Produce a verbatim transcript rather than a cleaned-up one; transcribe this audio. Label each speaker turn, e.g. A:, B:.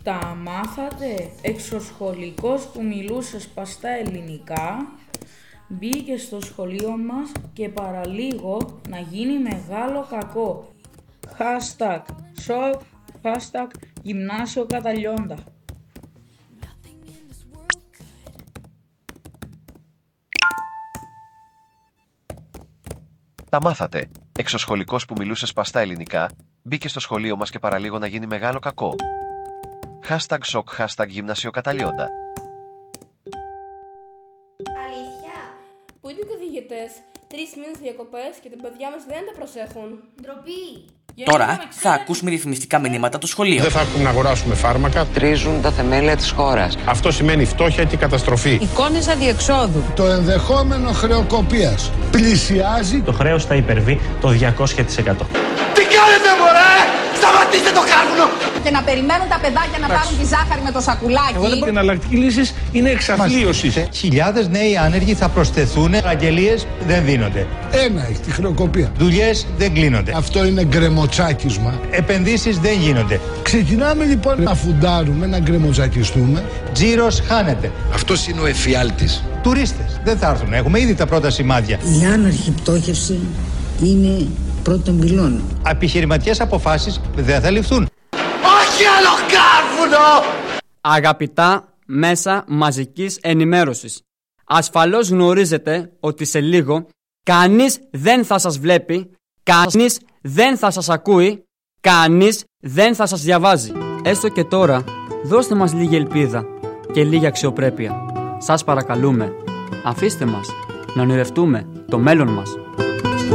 A: Τα μάθατε? Εξωσχολικός που μιλούσε σπαστά ελληνικά μπήκε στο σχολείο μας και παραλίγο να γίνει μεγάλο κακό. Hashtag shock, hashtag γυμνάσιο Καταλιόντα.
B: Τα μάθατε. Εξωσχολικός που μιλούσε σπαστά ελληνικά μπήκε στο σχολείο μας και παραλίγο να γίνει μεγάλο κακό. Hashtag shock, hashtag γυμνάσιο Καταλιόντα.
C: Αλήθεια? Πού είναι οι καθηγητές? Τρεις μήνες διακοπές και τα παιδιά μας δεν τα προσέχουν. Ντροπή.
D: Τώρα θα ακούσουμε ρυθμιστικά μηνύματα του σχολείου.
E: Δεν θα έρθουν να αγοράσουμε φάρμακα.
F: Τρίζουν τα θεμέλια της χώρας.
E: Αυτό σημαίνει φτώχεια και καταστροφή.
G: Εικόνες αδιεξόδου.
H: Το ενδεχόμενο χρεοκοπίας πλησιάζει.
I: Το χρέος θα υπερβεί το διακόσια τοις εκατό.
J: Τι κάνετε μωρέ! Σταματήστε το κάρβουνο!
G: Και να περιμένουν τα παιδάκια να πάρουν τη ζάχαρη με το σακουλάκι.
E: Εγώ δεν πω. Η εναλλακτική λύση είναι εξαθλίωση.
K: Χιλιάδες νέοι άνεργοι θα προσθεθούν. Αγγελίες δεν δίνονται.
H: Ένα έχει τη χρεοκοπία.
K: Δουλειές δεν κλείνονται.
H: Αυτό είναι γκρεμοτσάκισμα.
K: Επενδύσεις δεν γίνονται.
H: Ξεκινάμε λοιπόν να φουντάρουμε, να γκρεμοτσακιστούμε.
K: Τζίρος χάνεται.
J: Αυτός είναι ο εφιάλτης.
K: Τουρίστες δεν θα έρθουν. Έχουμε ήδη τα πρώτα σημάδια.
L: Η άναρχη πτώχευση είναι πρώτον πυλών.
K: Επιχειρηματικές αποφάσεις δεν θα ληφθούν.
J: Όχι άλλο κάρβουνο!
M: Αγαπητά μέσα μαζικής ενημέρωσης, ασφαλώς γνωρίζετε ότι σε λίγο κανείς δεν θα σας βλέπει, κανείς δεν θα σας ακούει, κανείς δεν θα σας διαβάζει. Έστω και τώρα, δώστε μας λίγη ελπίδα και λίγη αξιοπρέπεια. Σας παρακαλούμε, αφήστε μας να ονειρευτούμε το μέλλον μας.